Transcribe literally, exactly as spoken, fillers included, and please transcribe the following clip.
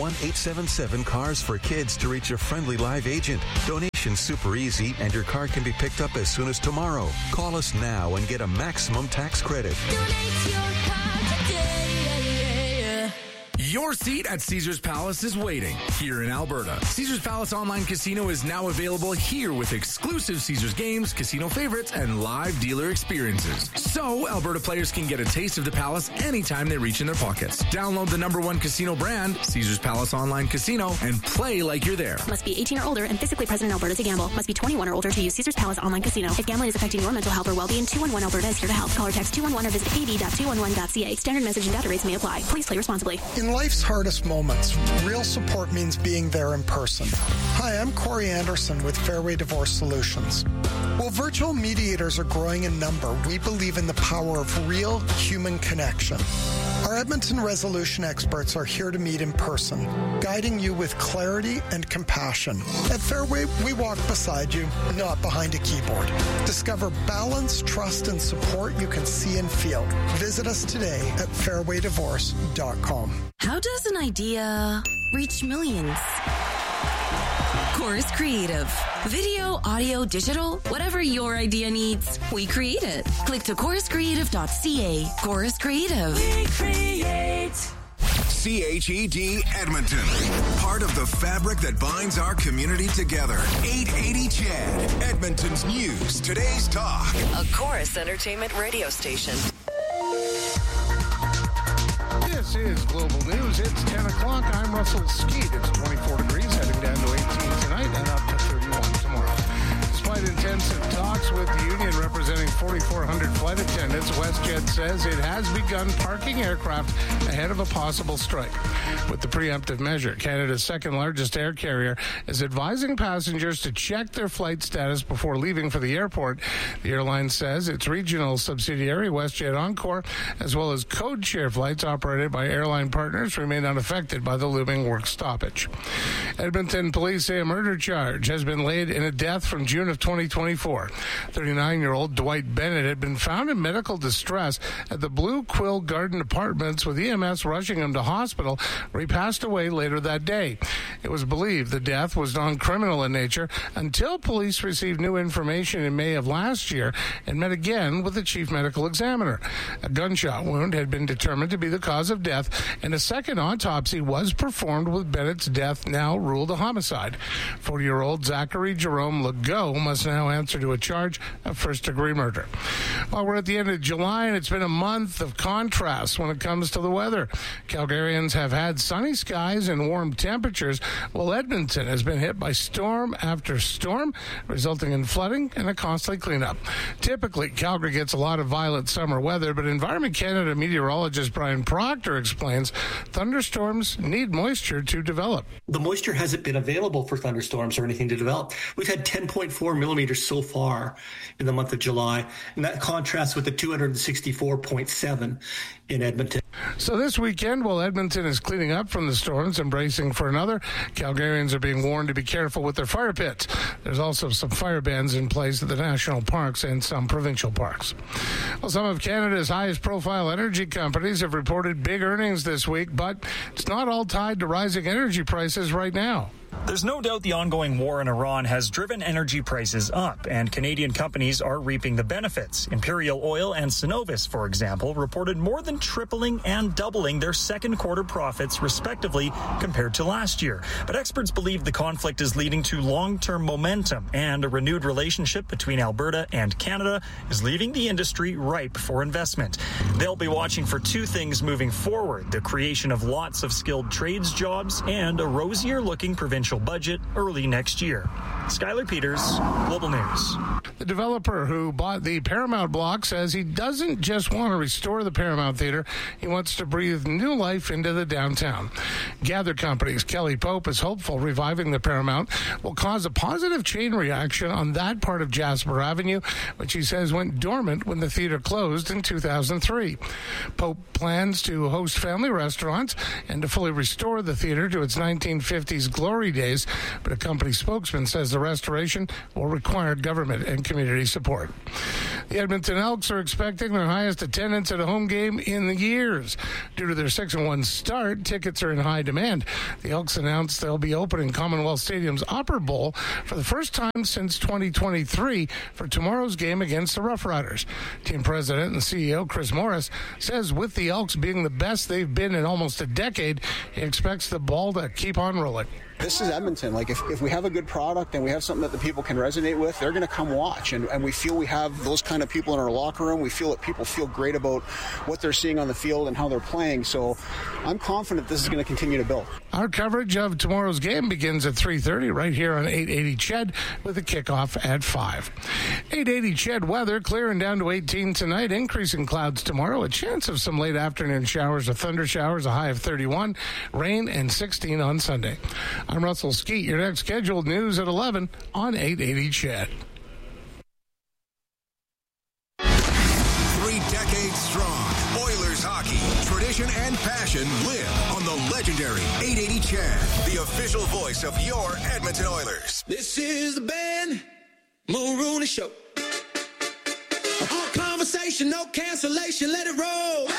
one eight seven seven cars for kids to reach a friendly live agent. Donation's super easy, and your car can be picked up as soon as tomorrow. Call us now and get a maximum tax credit. Donate your car today. Your seat at Caesars Palace is waiting here in Alberta. Caesars Palace Online Casino is now available here with exclusive Caesars games, casino favorites, and live dealer experiences. So Alberta players can get a taste of the Palace anytime they reach in their pockets. Download the number one casino brand, Caesars Palace Online Casino, and play like you're there. Must be eighteen or older and physically present in Alberta to gamble. Must be twenty-one or older to use Caesars Palace Online Casino. If gambling is affecting your mental health or well-being, two one one Alberta is here to help. Call or text two one one or visit k d dot two one one dot c a. Standard message and data rates may apply. Please play responsibly. In life's hardest moments, real support means being there in person. Hi, I'm Corey Anderson with Fairway Divorce Solutions. While virtual mediators are growing in number, we believe in the power of real human connection. Our Edmonton resolution experts are here to meet in person, guiding you with clarity and compassion. At Fairway, we walk beside you, not behind a keyboard. Discover balance, trust, and support you can see and feel. Visit us today at fairway divorce dot com. How does an idea reach millions? Chorus Creative. Video, audio, digital, whatever your idea needs, we create it. Click to chorus creative dot c a. Chorus Creative. We create. C H E D Edmonton. Part of the fabric that binds our community together. eight eighty C H E D. Edmonton's news. Today's talk. A Chorus Entertainment radio station. This is Global News. It's ten o'clock. I'm Russell Skeet. It's twenty-four degrees, heading down to eighteen tonight and up to thirty-one tomorrow. Despite intensive talks with the union representing forty-four hundred flight attendants, WestJet says it has begun parking aircraft ahead of a possible strike. With the preemptive measure, Canada's second largest air carrier is advising passengers to check their flight status before leaving for the airport. The airline says its regional subsidiary, WestJet Encore, as well as code share flights operated by airline partners, remain unaffected by the looming work stoppage. Edmonton police say a murder charge has been laid in a death from June of twenty twenty-four. thirty-nine-year-old Dwight Bennett had been found in medical distress at the Blue Quill Garden Apartments, with E M S rushing him to hospital, where he passed away later that day. It was believed the death was non-criminal in nature until police received new information in May of last year and met again with the chief medical examiner. A gunshot wound had been determined to be the cause of death, and a second autopsy was performed, with Bennett's death now ruled a homicide. forty-year-old Zachary Jerome Legault must now answer to a charge of first-degree murder. Well, we're at the end of July, and it's been a month of contrasts when it comes to the weather. Calgarians have had sunny skies and warm temperatures, while Edmonton has been hit by storm after storm, resulting in flooding and a costly cleanup. Typically, Calgary gets a lot of violent summer weather, but Environment Canada meteorologist Brian Proctor explains thunderstorms need moisture to develop. The moisture hasn't been available for thunderstorms or anything to develop. We've had ten point four millimeters so far in the month of July, and that contrasts with the two hundred sixty-four point seven in Edmonton. So this weekend, while Edmonton is cleaning up from the storms and bracing for another, Calgarians are being warned to be careful with their fire pits. There's also some fire bans in place at the national parks and some provincial parks. Well, some of Canada's highest profile energy companies have reported big earnings this week, but it's not all tied to rising energy prices right now. There's no doubt the ongoing war in Iran has driven energy prices up, and Canadian companies are reaping the benefits. Imperial Oil and Cenovus, for example, reported more than tripling and doubling their second quarter profits, respectively, compared to last year. But experts believe the conflict is leading to long-term momentum, and a renewed relationship between Alberta and Canada is leaving the industry ripe for investment. They'll be watching for two things moving forward: the creation of lots of skilled trades jobs and a rosier-looking provincial budget early next year. Skylar Peters, Global News. The developer who bought the Paramount block says he doesn't just want to restore the Paramount Theatre, he wants to breathe new life into the downtown. Gather Company's Kelly Pope is hopeful reviving the Paramount will cause a positive chain reaction on that part of Jasper Avenue, which he says went dormant when the theatre closed in two thousand three. Pope plans to host family restaurants and to fully restore the theatre to its nineteen fifties glory days, but a company spokesman says the restoration will require government and community support. The Edmonton Elks are expecting their highest attendance at a home game in the years. Due to their six and one start, tickets are in high demand. The Elks announced they'll be opening Commonwealth Stadium's Upper Bowl for the first time since twenty twenty-three for tomorrow's game against the Rough Riders. Team president and C E O Chris Morris says with the Elks being the best they've been in almost a decade, he expects the ball to keep on rolling. This is Edmonton. Like, if, if we have a good product and we have something that the people can resonate with, they're going to come watch. And, and we feel we have those kind of people in our locker room. We feel that people feel great about what they're seeing on the field and how they're playing. So I'm confident this is going to continue to build. Our coverage of tomorrow's game begins at three thirty right here on eight eighty C H E D with a kickoff at five. eight eighty C H E D weather, clearing down to eighteen tonight, increasing clouds tomorrow, a chance of some late afternoon showers or thunder showers, a high of thirty-one, rain and sixteen on Sunday. I'm Russell Skeet. Your next scheduled news at eleven on eight eighty C H E D. Three decades strong, Oilers hockey, tradition and passion live on the legendary eight eighty C H E D, the official voice of your Edmonton Oilers. This is the Ben Mulrooney Show. All conversation, no cancellation, let it roll.